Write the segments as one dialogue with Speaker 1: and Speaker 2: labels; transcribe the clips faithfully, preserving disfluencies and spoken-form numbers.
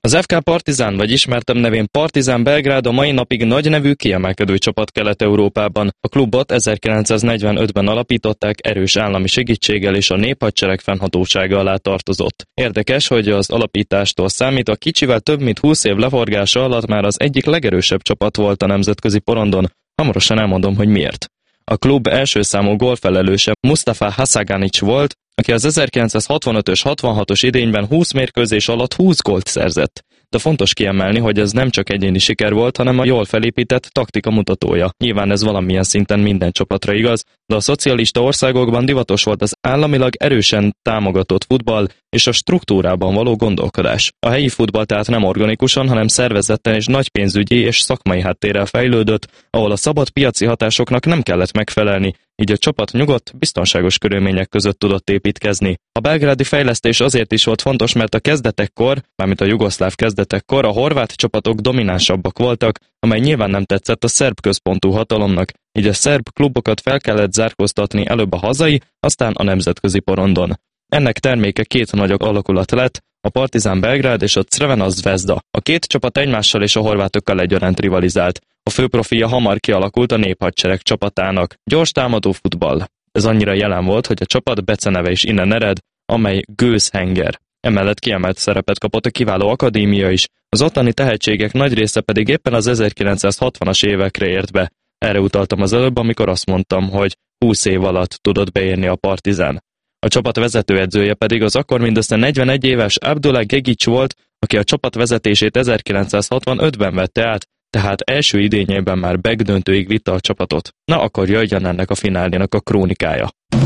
Speaker 1: Az ef ká Partizán, vagy ismertebb nevén Partizán Belgrád a mai napig nagy nevű kiemelkedő csapat Kelet-Európában. A klubot ezerkilencszáznegyvenötben alapították, erős állami segítséggel és a néphadsereg fennhatósága alá tartozott. Érdekes, hogy az alapítástól számítva kicsivel több mint húsz év leforgása alatt már az egyik legerősebb csapat volt a nemzetközi porondon. Hamarosan elmondom, hogy miért. A klub első számú gólfelelőse Mustafa Hasaganic volt, aki az ezerkilencszázhatvanötös hatvanhatos idényben húsz mérkőzés alatt húsz gólt szerzett. De fontos kiemelni, hogy ez nem csak egyéni siker volt, hanem a jól felépített taktika mutatója. Nyilván ez valamilyen szinten minden csapatra igaz, de a szocialista országokban divatos volt az államilag erősen támogatott futball és a struktúrában való gondolkodás. A helyi futball tehát nem organikusan, hanem szervezetten és nagy pénzügyi és szakmai háttérrel fejlődött, ahol a szabad piaci hatásoknak nem kellett megfelelni, így a csapat nyugodt, biztonságos körülmények között tudott építkezni. A belgrádi fejlesztés azért is volt fontos, mert a kezdetekkor, mármint a jugoszláv kezdetekkor a horvát csapatok dominánsabbak voltak, amely nyilván nem tetszett a szerb központú hatalomnak, így a szerb klubokat fel kellett zárkóztatni előbb a hazai, aztán a nemzetközi porondon. Ennek terméke két nagy alakulat lett, a Partizán Belgrád és a Crvena Zvezda. A két csapat egymással és a horvátokkal egyaránt rivalizált. A főprofilja hamar kialakult a néphadsereg csapatának. Gyors támadó futball. Ez annyira jelen volt, hogy a csapat beceneve is innen ered, amely gőzhenger. Emellett kiemelt szerepet kapott a kiváló akadémia is, az ottani tehetségek nagy része pedig éppen az ezerkilencszázhatvanas évekre ért be. Erre utaltam az előbb, amikor azt mondtam, hogy húsz év alatt tudott beérni a Partizán. A csapat vezetőedzője pedig az akkor mindössze negyvenegy éves Abdullah Gegic volt, aki a csapat vezetését ezerkilencszázhatvanötben vette át, tehát első idényében már begdöntőig vitte a csapatot. Na akkor jöjjön ennek a finálénak a krónikája.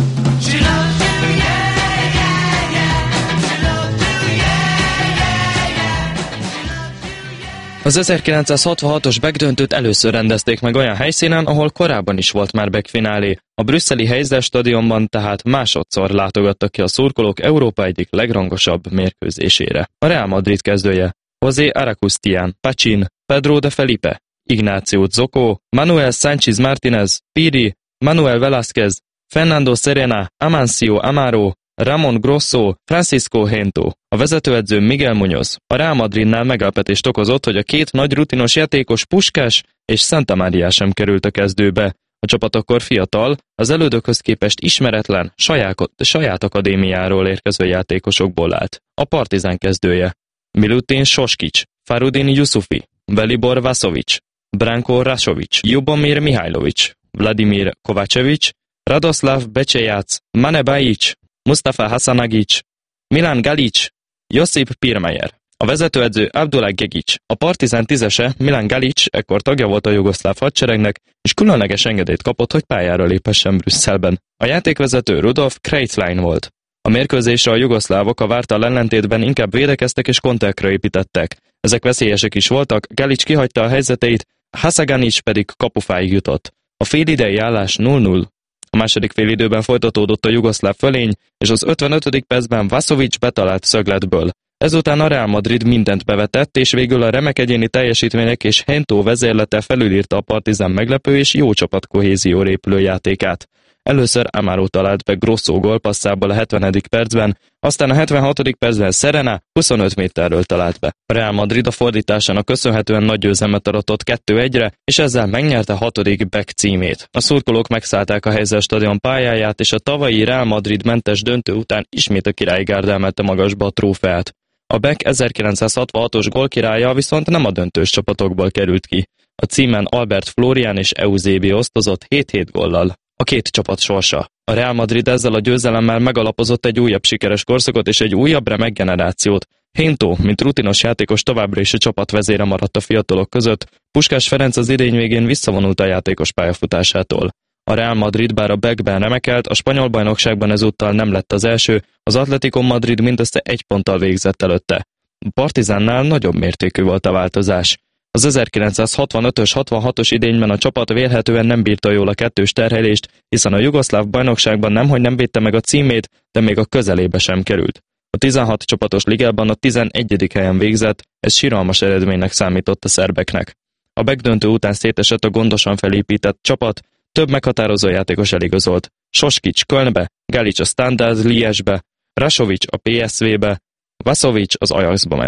Speaker 1: Az ezerkilencszázhatvanhatos begdöntőt először rendezték meg olyan helyszínen, ahol korábban is volt már begfinálé. A brüsszeli Heysel stadionban tehát másodszor látogattak ki a szurkolók Európa egyik legrangosabb mérkőzésére. A Real Madrid kezdője José Aracustián, Pachin, Pedro de Felipe, Ignacio Zocó, Manuel Sánchez Martínez, Piri, Manuel Velázquez, Fernando Serena, Amancio Amaro, Ramón Grosso, Francisco Gento, a vezetőedző Miguel Muñoz. A Real Madridnál meglepetést okozott, hogy a két nagy rutinos játékos Puskás és Santamaría sem került a kezdőbe. A csapat akkor fiatal, az elődökhöz képest ismeretlen, saját, saját akadémiáról érkező játékosokból állt. A Partizán kezdője Milutin Soskic, Farudin Yusufi, Velibor Vasovic, Branko Rasovic, Ljubomir Mihajlovic, Vladimir Kovačević, Radoslav Becsejac, Mane Bajic, Mustafa Hasanagic, Milan Galic, Josip Pirmeyer. A vezetőedző Abdullah Gegic. A Partizán tízese Milan Galic ekkor tagja volt a jugoszláv hadseregnek, és különleges engedélyt kapott, hogy pályára léphessen Brüsszelben. A játékvezető Rudolf Kreitlein volt. A mérkőzésre a jugoszlávok a várttal ellentétben inkább védekeztek és konterkre építettek. Ezek veszélyesek is voltak, Galic kihagyta a helyzeteit, Hasaganic pedig kapufáig jutott. A félidei állás nulla nulla. A második félidőben folytatódott a jugoszláv fölény, és az ötvenötödik percben Vasovic betalált szögletből. Ezután a Real Madrid mindent bevetett, és végül a remek egyéni teljesítmények és Gento vezérlete felülírta a Partizán meglepő és jó csapat kohézió épülő játékát. Először Amaro talált be Grosso gólpasszából a hetvenedik percben, aztán a hetvenhatodik percben Serena huszonöt méterről talált be. A Real Madrid a fordításának köszönhetően nagy győzelmet aratott kettő egyre, és ezzel megnyerte a hatodik Beck címét. A szurkolók megszállták a Heysel stadion pályáját, és a tavalyi Real Madrid mentes döntő után ismét a királyi gárda emelte magasba a trófeát. A Beck ezerkilencszázhatvanhatos gólkirálya viszont nem a döntős csapatokból került ki. A címen Albert Florian és Eusebio osztozott hét-hét góllal. A két csapat sorsa. A Real Madrid ezzel a győzelemmel megalapozott egy újabb sikeres korszakot és egy újabb remek generációt. Gento, mint rutinos játékos továbbra is a csapat vezére maradt a fiatalok között, Puskás Ferenc az idény végén visszavonult a játékos pályafutásától. A Real Madrid bár a Beckben remekelt, a spanyol bajnokságban ezúttal nem lett az első, az Atlético Madrid mindössze egy ponttal végzett előtte. A Partizánnál nagyobb mértékű volt a változás. Az ezerkilencszázhatvanötös hatvanhatos idényben a csapat vélhetően nem bírta jól a kettős terhelést, hiszen a jugoszláv bajnokságban nemhogy nem védte meg a címét, de még a közelébe sem került. A tizenhat csapatos ligában a tizenegyedik helyen végzett, ez siralmas eredménynek számított a szerbeknek. A begdöntő után szétesett a gondosan felépített csapat, több meghatározó játékos eligazolt. Soskic Kölnbe, Galic a Standard Liège-be, Rasovic a pé es vé-be, Vasovic az Ajaxba ment.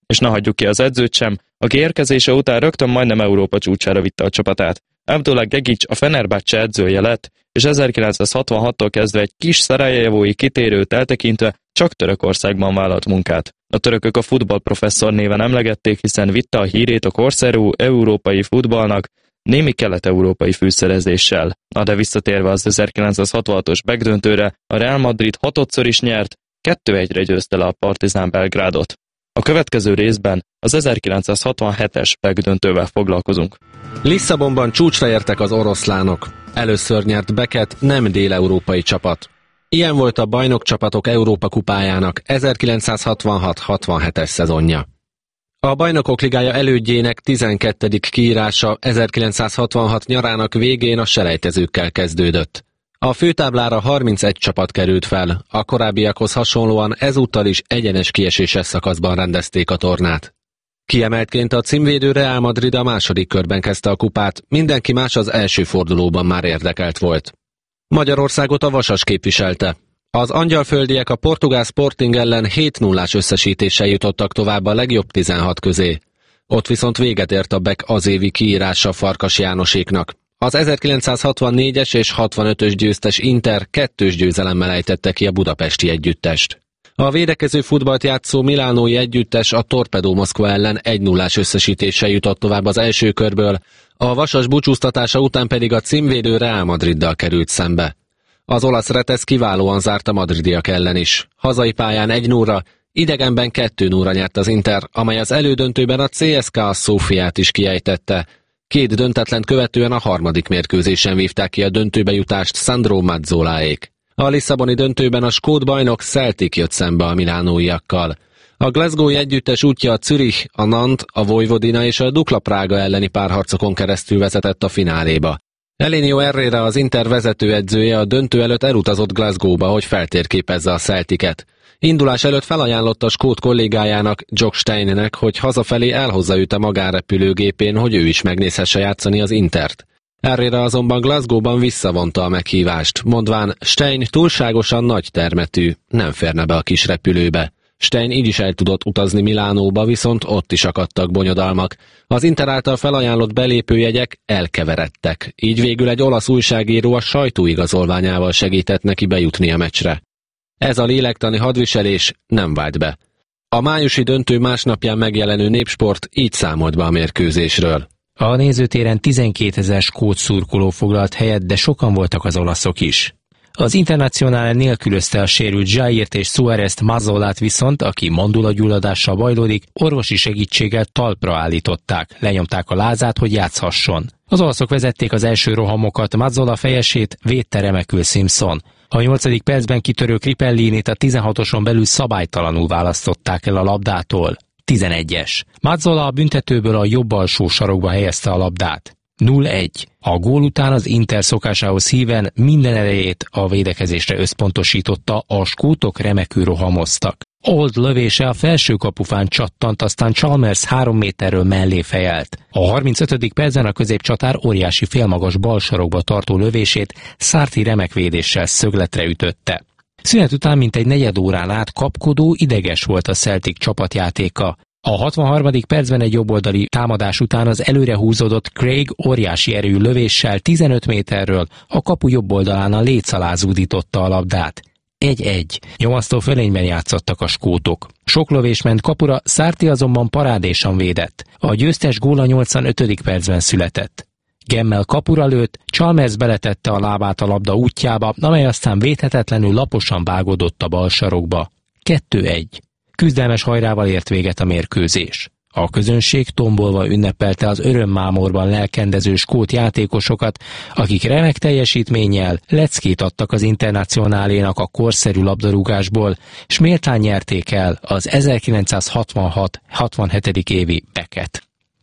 Speaker 1: És ne hagyjuk ki az edzőt sem, aki érkezése után rögtön majdnem Európa csúcsára vitte a csapatát. Abdullah Gegic a Fenerbahce edzője lett, és ezerkilencszázhatvanhattól kezdve egy kis szarajevói kitérőt eltekintve csak Törökországban vállalt munkát. A törökök a futballprofesszor néven emlegették, hiszen vitte a hírét a korszerű európai futballnak, némi kelet-európai fűszerezéssel. Na de visszatérve az ezerkilencszázhatvanhatos megdöntőre, a Real Madrid hatodszor is nyert, kettő egyre győzte le a Partizán Belgrádot. A következő részben az ezerkilencszázhatvanhetes megdöntővel foglalkozunk.
Speaker 2: Lisszabonban csúcsra értek az oroszlánok. Először nyert Beckett nem dél-európai csapat. Ilyen volt a bajnokcsapatok Európa kupájának ezerkilencszázhatvanhat hatvanhetes szezonja. A Bajnokok Ligája elődjének tizenkettedik kiírása ezerkilencszázhatvanhat nyarának végén a selejtezőkkel kezdődött. A főtáblára harmincegy csapat került fel, a korábbiakhoz hasonlóan ezúttal is egyenes kieséses szakaszban rendezték a tornát. Kiemeltként a címvédő Real Madrid a második körben kezdte a kupát, mindenki más az első fordulóban már érdekelt volt. Magyarországot a Vasas képviselte. Az angyalföldiek a portugál Sporting ellen hét nullás összesítéssel jutottak tovább a legjobb tizenhat közé. Ott viszont véget ért a Beck az évi kiírása Farkas Jánoséknak. Az ezerkilencszázhatvannégyes és hatvanötös győztes Inter kettős győzelemmel ejtette ki a budapesti együttest. A védekező futballt játszó milánói együttes a Torpedo Moszkva ellen egy nullás összesítéssel jutott tovább az első körből, a Vasas búcsúztatása után pedig a címvédő Real Madriddal került szembe. Az olasz Retesz kiválóan zárt a madridiak ellen is. Hazai pályán egy nullra, idegenben kettő nullra nyert az Inter, amely az elődöntőben a cé es ká a Szófiát is kiejtette. Két döntetlent követően a harmadik mérkőzésen vívták ki a döntőbe jutást Sandro Mazzoláék. A lisszaboni döntőben a skót bajnok Celtic jött szembe a milánóiakkal. A glasgowi együttes útja a Zürich, a Nantes, a Vojvodina és a Dukla Prága elleni párharcokon keresztül vezetett a fináléba. Elinio Herrera, az Inter vezetőedzője a döntő előtt elutazott Glasgowba, hogy feltérképezze a Celticet. Indulás előtt felajánlotta a skót kollégájának, Jock Steinnek, hogy hazafelé elhozza őt a magánrepülőgépén, hogy ő is megnézhesse játszani az Intert. Herrera azonban Glasgowban visszavonta a meghívást, mondván Stein túlságosan nagy termetű, nem férne be a kis repülőbe. Stein így is el tudott utazni Milánóba, viszont ott is akadtak bonyodalmak. Az Inter által felajánlott belépőjegyek elkeveredtek, így végül egy olasz újságíró a sajtóigazolványával segített neki bejutni a meccsre. Ez a lélektani hadviselés nem vált be. A májusi döntő másnapján megjelenő Népsport így számolt be a mérkőzésről.
Speaker 3: A nézőtéren tizenkétezer skót szurkoló foglalt helyet, de sokan voltak az olaszok is. Az Internacionálé nélkülözte a sérült Jairt és Suárezt, Mazzolát viszont, aki mandulagyulladással bajlódik, orvosi segítséggel talpra állították, lenyomták a lázát, hogy játszhasson. Az olaszok vezették az első rohamokat, Mazzola fejesét védte remekül Simpson. A nyolcadik percben kitörő Cripellinit a tizenhatoson belül szabálytalanul választották el a labdától. tizenegyes. Mazzola a büntetőből a jobb alsó sarokba helyezte a labdát. nulla egy. A gól után az Inter szokásához híven minden erejét a védekezésre összpontosította, a skótok remekül rohamoztak. Old lövése a felső kapufán csattant, aztán Chalmers három méterről mellé fejelt. A harmincötödik percben a középcsatár óriási félmagas balsarokba tartó lövését Sarti remek védéssel szögletre ütötte. Szünet után mintegy negyed órán át kapkodó, ideges volt a Celtic csapatjátéka. A hatvanharmadik percben egy jobboldali támadás után az előre húzódott Craig óriási erőű lövéssel tizenöt méterről a kapu jobb oldalán a léc alá zúdította a labdát. egy egy. Nyomasztó fölényben játszottak a skótok. Sok lövés ment kapura, Sarti azonban parádésan védett. A győztes gól a nyolcvanötödik percben született. Gemmel kapura lőtt, Chalmers beletette a lábát a labda útjába, amely aztán védhetetlenül laposan vágódott a bal sarokba. kettő egy. Küzdelmes hajrával ért véget a mérkőzés. A közönség tombolva ünnepelte az örömmámorban lelkendező skót játékosokat, akik remek teljesítménnyel leckét adtak az Internacionálénak a korszerű labdarúgásból, s méltán nyerték el az ezerkilencszázhatvanhat hatvanhetedik évi Becket.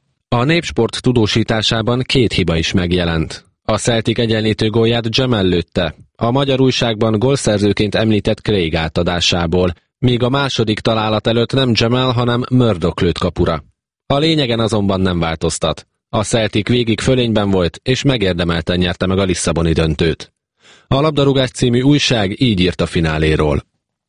Speaker 2: A Népsport tudósításában két hiba is megjelent. A Celtic egyenlítő gólját Jamal lőtte, a magyar újságban gólszerzőként említett Craig átadásából, míg a második találat előtt nem Jamal, hanem Murdoch lőtt kapura. A lényegen azonban nem változtat. A Celtic végig fölényben volt, és megérdemelten nyerte meg a lisszaboni döntőt. A Labdarúgás című újság így írt a fináléról.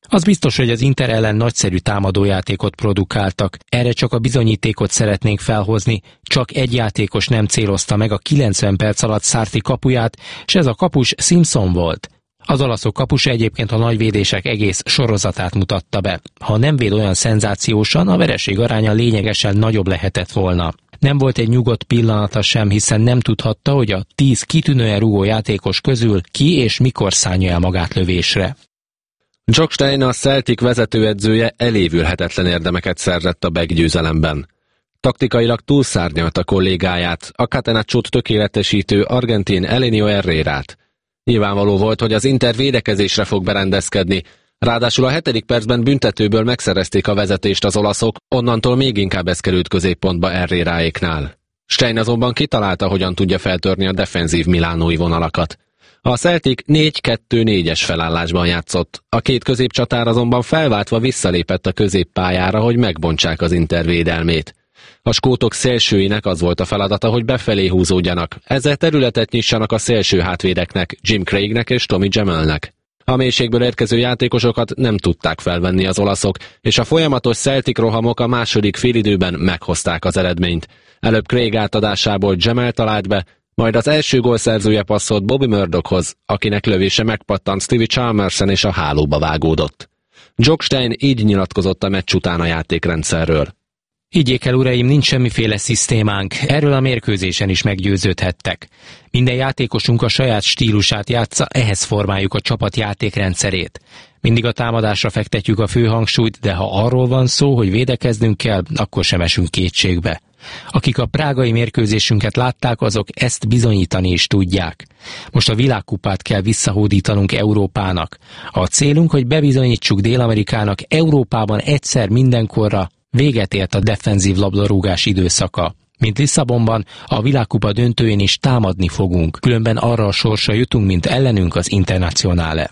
Speaker 3: Az biztos, hogy az Inter ellen nagyszerű támadójátékot produkáltak. Erre csak a bizonyítékot szeretnénk felhozni. Csak egy játékos nem célozta meg a kilencven perc alatt Sarti kapuját, és ez a kapus Simpson volt. Az olaszok kapusa egyébként a nagyvédések egész sorozatát mutatta be. Ha nem véd olyan szenzációsan, a vereség aránya lényegesen nagyobb lehetett volna. Nem volt egy nyugodt pillanata sem, hiszen nem tudhatta, hogy a tíz kitűnően rúgó játékos közül ki és mikor szánja el magát lövésre.
Speaker 2: Jock Stein, a Celtic vezetőedzője elévülhetetlen érdemeket szerzett a Beck győzelemben. Taktikailag túlszárnyalt a kollégáját, a Catenaccót tökéletesítő argentin Elenio Herrerát. Nyilvánvaló volt, hogy az Inter védekezésre fog berendezkedni, ráadásul a hetedik percben büntetőből megszerezték a vezetést az olaszok, onnantól még inkább ez került középpontba Herreráéknál. Stein azonban kitalálta, hogyan tudja feltörni a defenzív milánói vonalakat. A Celtic négy kettő négyes felállásban játszott, a két középcsatár azonban felváltva visszalépett a középpályára, hogy megbontsák az Inter védelmét. A skótok szélsőinek az volt a feladata, hogy befelé húzódjanak, ezzel területet nyissanak a szélső hátvédeknek, Jim Craignek és Tommy Jamelnek. A mélységből érkező játékosokat nem tudták felvenni az olaszok, és a folyamatos Celtic rohamok a második félidőben meghozták az eredményt. Előbb Craig átadásából Jamel talált be, majd az első gólszerzője passzolt Bobby Murdochhoz, akinek lövése megpattant Stevie Chalmersen és a hálóba vágódott. Jock Stein így nyilatkozott a meccs után a játékrendszerről.
Speaker 3: Higgyék el, uraim, nincs semmiféle szisztémánk, erről a mérkőzésen is meggyőződhettek. Minden játékosunk a saját stílusát játsza, ehhez formáljuk a csapat játékrendszerét. Mindig a támadásra fektetjük a főhangsúlyt, de ha arról van szó, hogy védekeznünk kell, akkor sem esünk kétségbe. Akik a prágai mérkőzésünket látták, azok ezt bizonyítani is tudják. Most a világkupát kell visszahódítanunk Európának. A célunk, hogy bebizonyítsuk Dél-Amerikának, Európában egyszer mindenkorra véget ért a defenzív labdarúgás időszaka. Mint Lisszabonban, a világkupa döntőjén is támadni fogunk, különben arra a sorsra jutunk, mint ellenünk az Internazionale.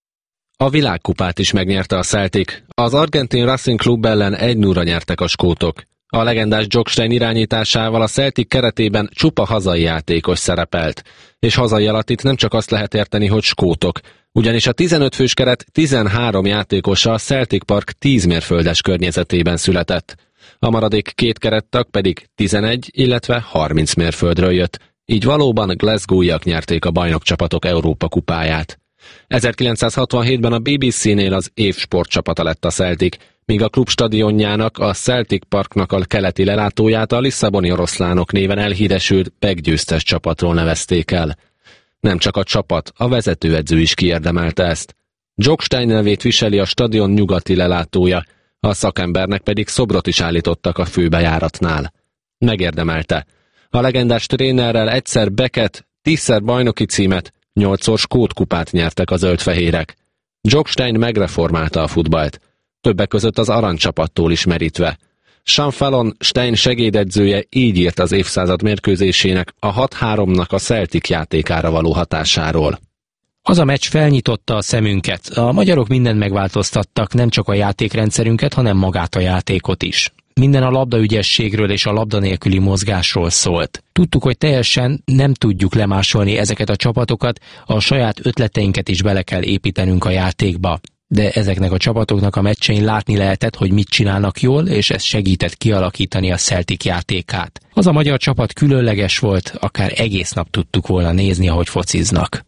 Speaker 2: A világkupát is megnyerte a Celtic. Az argentin Racing Club ellen egy nulla nyertek a skótok. A legendás Jock Stein irányításával a Celtic keretében csupa hazai játékos szerepelt. És hazai alatt itt nem csak azt lehet érteni, hogy skótok, ugyanis a tizenöt fős keret tizenhárom játékosa a Celtic Park tíz mérföldes környezetében született. A maradék két kerettag pedig tizenegy, illetve harminc mérföldről jött, így valóban Glasgowiak nyerték a bajnokcsapatok Európa kupáját. ezerkilencszázhatvanhétben a bé bé cé-nél az év sportcsapata lett a Celtic, míg a klub stadionjának, a Celtic Parknak a keleti lelátóját a lisszaboni oroszlánok néven elhíresült Beck győztes csapatról nevezték el. Nem csak a csapat, a vezetőedző is kiérdemelte ezt. Jock Stein nevét viseli a stadion nyugati lelátója, a szakembernek pedig szobrot is állítottak a főbejáratnál. Megérdemelte. A legendás trénerrel egyszer Becket, tízszer bajnoki címet, nyolcszor skót kupát nyertek a zöldfehérek. Jock Stein megreformálta a futballt, többek között az aranycsapattól is merítve. Sean Fallon, Stein segédedzője így írt az évszázad mérkőzésének, a hat háromnak a Celtic játékára való hatásáról.
Speaker 3: Az a meccs felnyitotta a szemünket. A magyarok mindent megváltoztattak, nem csak a játékrendszerünket, hanem magát a játékot is. Minden a labdaügyességről és a labda nélküli mozgásról szólt. Tudtuk, hogy teljesen nem tudjuk lemásolni ezeket a csapatokat, a saját ötleteinket is bele kell építenünk a játékba. De ezeknek a csapatoknak a meccsein látni lehetett, hogy mit csinálnak jól, és ez segített kialakítani a Celtic játékát. Az a magyar csapat különleges volt, akár egész nap tudtuk volna nézni, ahogy fociznak.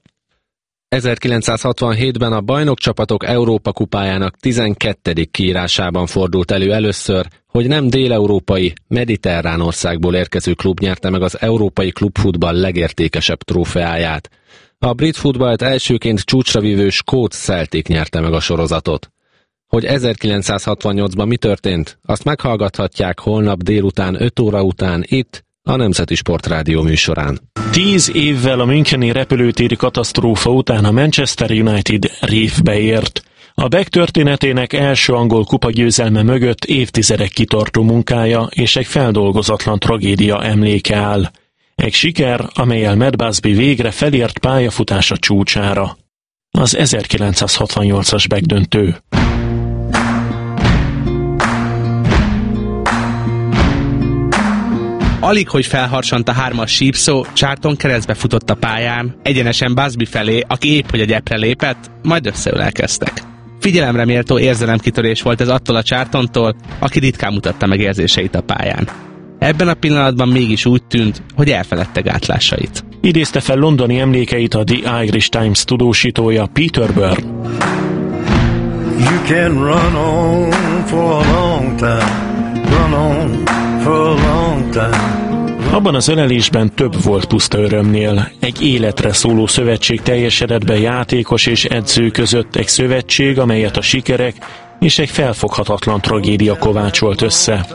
Speaker 2: ezerkilencszázhatvanhétben a bajnokcsapatok Európa kupájának tizenkettedik kiírásában fordult elő először, hogy nem dél-európai, mediterrán országból érkező klub nyerte meg az európai klubfutball legértékesebb trófeáját. A brit futballt elsőként csúcsra vívő skót Celtic nyerte meg a sorozatot. Hogy ezerkilencszázhatvannyolcban mi történt, azt meghallgathatják holnap délután öt óra után itt, a Nemzeti Sportrádió műsorán.
Speaker 4: Tíz évvel a müncheni repülőtéri katasztrófa után a Manchester United révbe ért. A Beck történetének első angol kupagyőzelme mögött évtizedek kitartó munkája és egy feldolgozatlan tragédia emléke áll. Egy siker, amellyel Matt Busby végre felért pályafutása csúcsára. Az ezerkilencszázhatvannyolcas Beck döntő.
Speaker 5: Alig, hogy felharsant a hármas sípszó, Charlton keresztbe futott a pályán, egyenesen Busby felé, aki épp hogy egy epre lépett, majd összeölelkeztek. Figyelemre méltó érzelemkitörés volt ez attól a Charltontól, aki ritkán mutatta meg érzéseit a pályán. Ebben a pillanatban mégis úgy tűnt, hogy elfeledte gátlásait.
Speaker 4: Idézte fel londoni emlékeit a The Irish Times tudósítója Peter Byrne.
Speaker 6: You can run on for a long time, run on for a long time.
Speaker 4: Abban az ölelésben több volt puszta örömnél. Egy életre szóló szövetség teljesedett be játékos és edző között, egy szövetség, amelyet a sikerek és egy felfoghatatlan tragédia kovácsolt össze.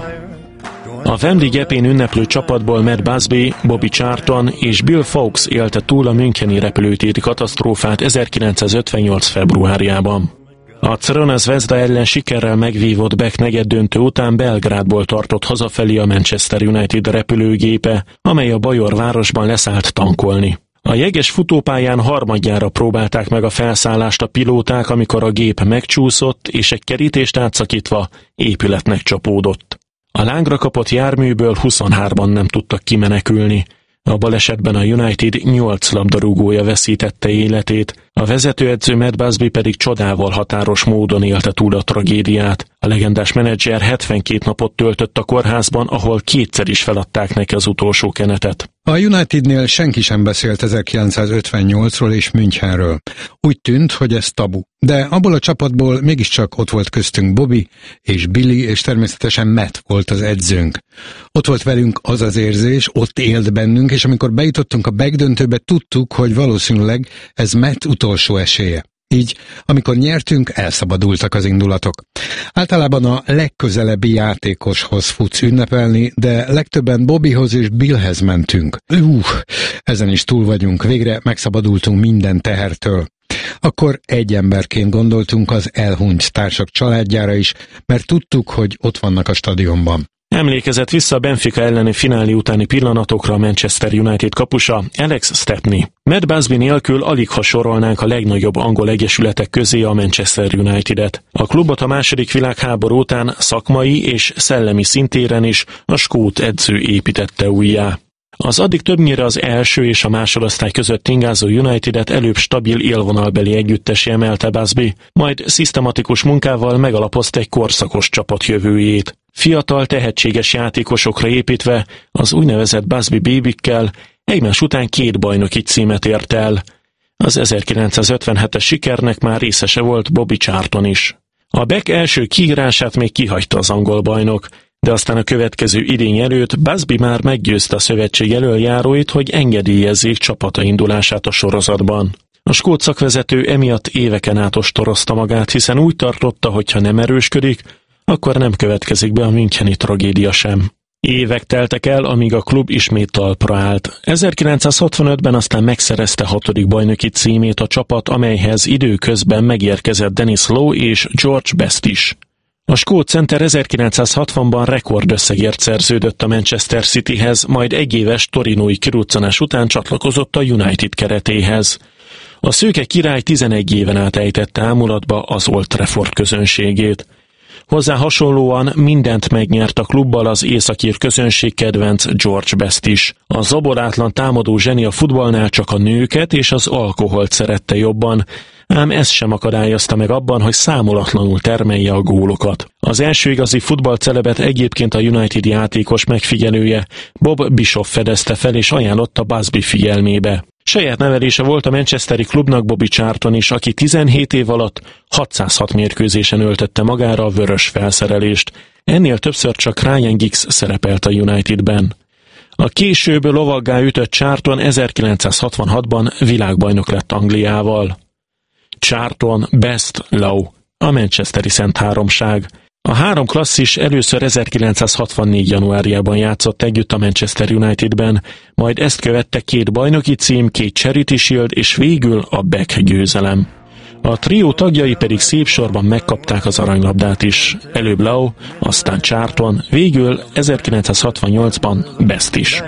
Speaker 4: A Wembley gyepén ünneplő csapatból Matt Busby, Bobby Charlton és Bill Fawkes élte túl a müncheni repülőtéri katasztrófát ezerkilencszázötvennyolc februárjában. A Crvena Zvezda ellen sikerrel megvívott Beck negyeddöntő után Belgrádból tartott hazafelé a Manchester United repülőgépe, amely a bajor városban leszállt tankolni. A jeges futópályán harmadjára próbálták meg a felszállást a pilóták, amikor a gép megcsúszott, és egy kerítést átszakítva épületnek csapódott. A lángra kapott járműből huszonhárman nem tudtak kimenekülni. A balesetben a United nyolc labdarúgója veszítette életét, a vezetőedző Matt Busby pedig csodával határos módon élte túl a tragédiát. A legendás menedzser hetvenkét napot töltött a kórházban, ahol kétszer is feladták neki az utolsó kenetet.
Speaker 7: A Unitednél senki sem beszélt ezerkilencszázötvennyolcról és Münchenről. Úgy tűnt, hogy ez tabu. De abból a csapatból mégiscsak ott volt köztünk Bobby és Billy, és természetesen Matt volt az edzőnk. Ott volt velünk az az érzés, ott élt bennünk, és amikor bejutottunk a backdöntőbe, tudtuk, hogy valószínűleg ez Matt utolsó esélye. Így, amikor nyertünk, elszabadultak az indulatok. Általában a legközelebbi játékoshoz futsz ünnepelni, de legtöbben Bobbyhoz és Billhez mentünk. Uff, ezen is túl vagyunk, végre megszabadultunk minden tehertől. Akkor egy emberként gondoltunk az elhunyt társak családjára is, mert tudtuk, hogy ott vannak a stadionban.
Speaker 4: Emlékezett vissza a Benfica elleni finálé utáni pillanatokra a Manchester United kapusa, Alex Stepney. Matt Busby nélkül aligha sorolnánk a legnagyobb angol egyesületek közé a Manchester United-et. A klubot a második világháború után szakmai és szellemi szintéren is a skót edző építette újjá. Az addig többnyire az első és a másodosztály között ingázó United-et előbb stabil élvonalbeli együttessé emelte Busby, majd szisztematikus munkával megalapozta egy korszakos csapat jövőjét. Fiatal, tehetséges játékosokra építve, az úgynevezett Busby bébikkel egymás után két bajnoki címet ért el. Az ezerkilencszázötvenhetes sikernek már részese volt Bobby Charlton is. A Beck első kiírását még kihagyta az angol bajnok, de aztán a következő idény előtt Busby már meggyőzte a szövetség elöljáróit, hogy engedélyezzék csapata indulását a sorozatban. A skót szakvezető emiatt éveken át ostorozta magát, hiszen úgy tartotta, hogy ha nem erősködik, akkor nem következik be a müncheni tragédia sem. Évek teltek el, amíg a klub ismét talpra állt. ezerkilencszázhatvanötben aztán megszerezte hatodik bajnoki címét a csapat, amelyhez időközben megérkezett Dennis Law és George Best is. A skót center ezerkilencszázhatvanban rekordösszegért szerződött a Manchester Cityhez, majd egyéves torinói kiruccanás után csatlakozott a United keretéhez. A szőke király tizenegy éven át ejtette ámulatba az Old Trafford közönségét. Hozzá hasonlóan mindent megnyert a klubbal az északír közönség kedvenc George Best is. A zaborátlan támadó zseni a futballnál csak a nőket és az alkoholt szerette jobban, ám ez sem akadályozta meg abban, hogy számolatlanul termelje a gólokat. Az első igazi futballcelebet egyébként a United játékos megfigyelője, Bob Bischoff fedezte fel és ajánlotta Busby figyelmébe. Saját nevelése volt a manchesteri klubnak Bobby Charlton is, aki tizenhét év alatt hatszázhat mérkőzésen öltette magára a vörös felszerelést. Ennél többször csak Ryan Giggs szerepelt a Unitedben. A később lovaggá ütött Charlton ezerkilencszázhatvanhatban világbajnok lett Angliával. Charlton, Best, Law, a manchesteri szent háromság. A három klasszis először ezerkilencszázhatvannégy januárjában játszott együtt a Manchester Unitedben, majd ezt követte két bajnoki cím, két Charity Shield és végül a Beck győzelem. A trió tagjai pedig szép sorban megkapták az aranylabdát is. Előbb Law, aztán Charlton, végül ezerkilencszázhatvannyolcban Best is.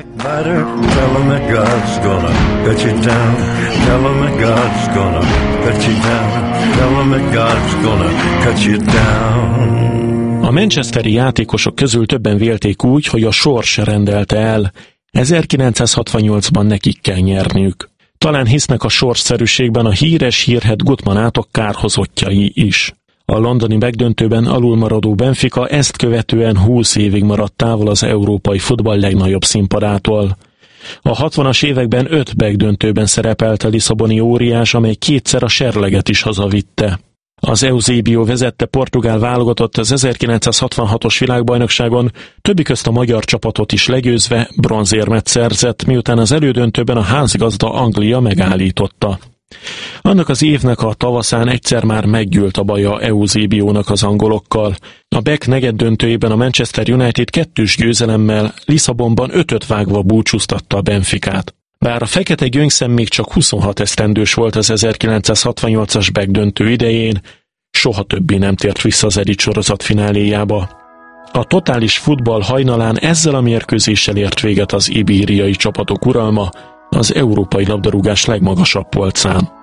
Speaker 4: A manchesteri játékosok közül többen vélték úgy, hogy a sors rendelte el, ezerkilencszázhatvannyolcban nekik kell nyerniük. Talán hisznek a sorsszerűségben a híres hírhedt Gutmanátok kárhozottjai is. A londoni megdöntőben alulmaradó Benfica ezt követően húsz évig maradt távol az európai futball legnagyobb színpadától. A hatvanas években öt megdöntőben szerepelt a lisszaboni óriás, amely kétszer a serleget is hazavitte. Az Eusébio vezette portugál válogatott az ezerkilencszázhatvanhatos világbajnokságon többi közt a magyar csapatot is legyőzve bronzérmet szerzett, miután az elődöntőben a házigazda Anglia megállította. Annak az évnek a tavaszán egyszer már meggyűlt a baja Eusébiónak az angolokkal. A Beck negyeddöntőjében a Manchester United kettős győzelemmel Lisszabonban ötöt vágva búcsúztatta a Benficát. Bár a fekete gyöngyszem még csak huszonhat esztendős volt az ezerkilencszázhatvannyolcas Beck döntő idején, soha többé nem tért vissza az elit sorozat fináléjába. A totális futball hajnalán ezzel a mérkőzéssel ért véget az ibériai csapatok uralma az európai labdarúgás legmagasabb polcán.